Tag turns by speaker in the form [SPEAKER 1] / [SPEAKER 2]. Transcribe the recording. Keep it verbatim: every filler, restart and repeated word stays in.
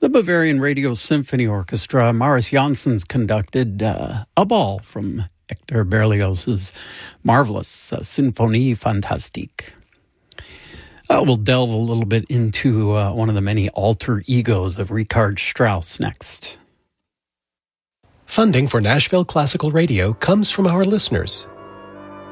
[SPEAKER 1] The Bavarian Radio Symphony Orchestra, Marius Jansons conducted uh, A Ball from Hector Berlioz's marvelous uh, Symphonie Fantastique. Uh, we'll delve a little bit into uh, one of the many alter egos of Richard Strauss next.
[SPEAKER 2] Funding for Nashville Classical Radio comes from our listeners